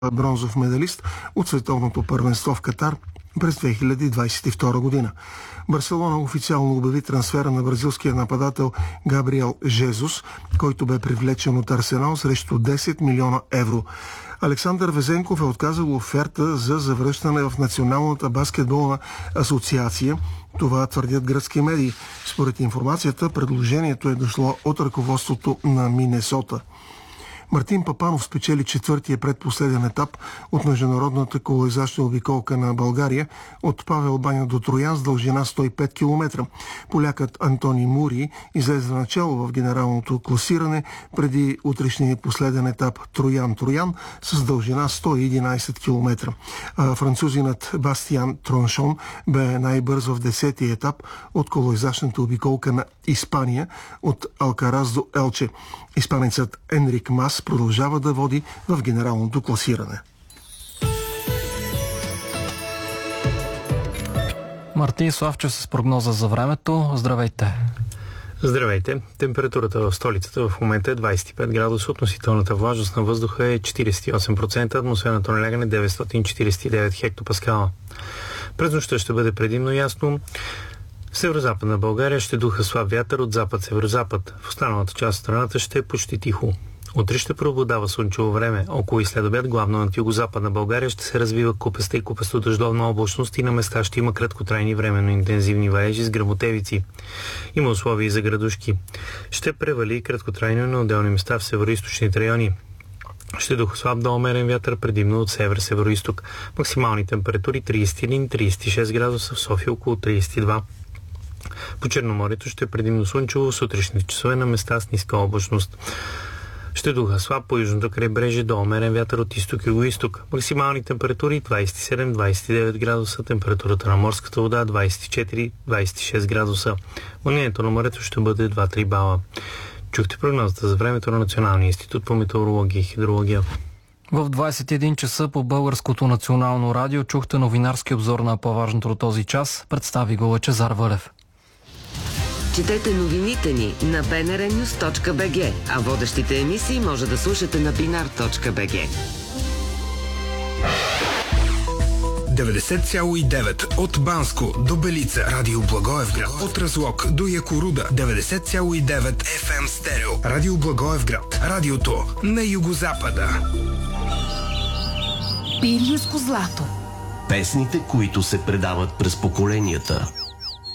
бронзов медалист от световното първенство в Катар през 2022 година. Барселона официално обяви трансфера на бразилския нападател Габриел Жезус, който бе привлечен от Арсенал срещу 10 милиона евро. Александър Везенков е отказал оферта за завръщане в Националната баскетболна асоциация. Това твърдят гръцки медии. Според информацията, предложението е дошло от ръководството на Минесота. Мартин Папанов спечели четвъртия предпоследен етап от международната колоизящна обиколка на България от Павел баня до Троян с дължина 105 км. Полякът Антони Мури излезе начало в генералното класиране преди утрешния последен етап Троян-Троян с дължина 111 км. Французинът Бастиан Троншон бе най-бърз в 10-ти етап от колоизящната обиколка на Испания от Алкараз до Елче. Испанецът Енрик Мас продължава да води в генералното класиране. Мартин Славчев с прогноза за времето. Здравейте! Здравейте! Температурата в столицата в момента е 25 градуса, относителната влажност на въздуха е 48%, атмосферното налягане 949 хектопаскала. През нощта ще бъде предимно ясно. В северо-западна България ще духа слаб вятър от запад-северозапад. В останалата част от страната ще е почти тихо. Утре ще преобладава слънчево време. Около и след обяд, главно над югозападна България, ще се развива купеста и купесто-дъждовна облачност и на места ще има краткотрайни временно интензивни валежи с гръмотевици. Има условия и за градушки. Ще превали и краткотрайно на отделни места в североизточните райони. Ще духа слаб до умерен вятър, предимно от север-североизток. Максимални температури 31-36 градуса, в София около 32. По Черноморието ще е предимно слънчево в сутрешните часове на места с ниска облачност. Ще духа слаб по южното крайбрежие до умерен вятър от изток и югоизток. Максимални температури 27-29 градуса, температурата на морската вода 24-26 градуса. Вълнението на морето ще бъде 2-3 бала. Чухте прогнозата за времето на Националния институт по метеорология и хидрология. В 21 часа по Българското национално радио чухте новинарски обзор на по-важното от този час. Представи го Лъчезар Вълев. Четете новините ни на bnrnews.bg, а водещите емисии може да слушате на binar.bg. 90,9 от Банско до Белица, Радио Благоевград, от Разлог до Якоруда, 90,9 FM стерео, Радио Благоевград, радиото на югозапада. Пиринско злато. Песните, които се предават през поколенията.